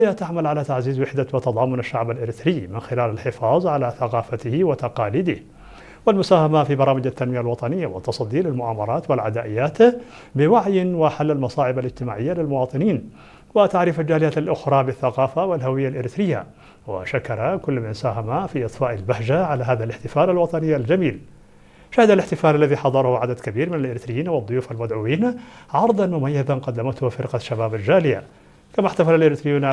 تعمل على تعزيز وحدة وتضامن الشعب الإريتري من خلال الحفاظ على ثقافته وتقاليده والمساهمة في برامج التنمية الوطنية والتصدي للمؤامرات والعدائيات بوعي وحل المصاعب الاجتماعية للمواطنين وتعريف الجاليات الأخرى بالثقافة والهوية الإريترية. وشكر كل من ساهم في إضفاء البهجة على هذا الاحتفال الوطني الجميل. شهد الاحتفال الذي حضره عدد كبير من الإريتريين والضيوف المدعوين عرضا مميزا قدمته فرقة شباب الجالية. كما احتفل الإريتريون